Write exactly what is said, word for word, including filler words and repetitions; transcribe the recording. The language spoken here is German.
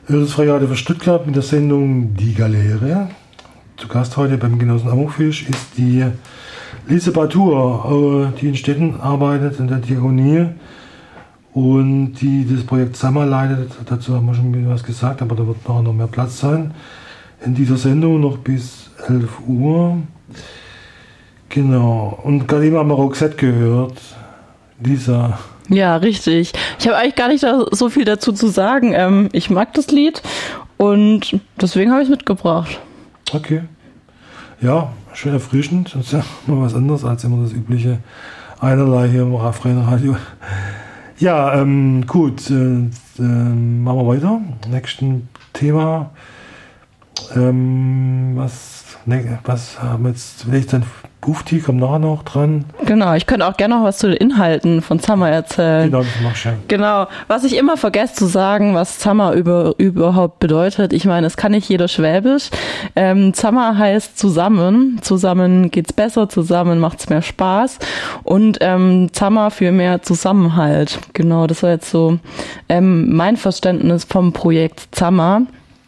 Hörensfreiheit für Stuttgart mit der Sendung Die Galeere. Zu Gast heute beim Genossen Amokfisch ist die Lise Batur, die in Städten arbeitet, in der Diakonie und die das Projekt Summer leitet. Dazu haben wir schon ein bisschen was gesagt, aber da wird nachher noch mehr Platz sein. In dieser Sendung noch bis elf Uhr. Genau. Und gerade eben haben wir Roxette gehört. Lisa. Ja, richtig. Ich habe eigentlich gar nicht da so viel dazu zu sagen. Ähm, ich mag das Lied und deswegen habe ich es mitgebracht. Okay. Ja, schön erfrischend. Das ist ja mal was anderes als immer das übliche Einerlei hier im Refrain-Radio. Ja, ähm, gut. Äh, äh, machen wir weiter. Nächsten Thema. Ähm, was, ne, was haben wir jetzt? Vielleicht ein Bufti kommt nachher noch dran. Genau, ich könnte auch gerne noch was zu den Inhalten von Summer erzählen. Genau, das machst du ja. Genau, was ich immer vergesse zu sagen, was Summer über, überhaupt bedeutet. Ich meine, es kann nicht jeder Schwäbisch. Ähm, Summer heißt zusammen. Zusammen geht's besser, zusammen macht's mehr Spaß. Und ähm, Summer für mehr Zusammenhalt. Genau, das war jetzt so ähm, mein Verständnis vom Projekt Summer.